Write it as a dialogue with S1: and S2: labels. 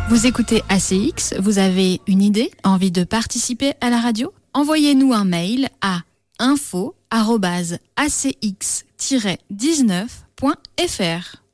S1: Vous écoutez ACX, vous avez une idée, envie de participer à la radio ? Envoyez-nous un mail à info@acx-19.fr.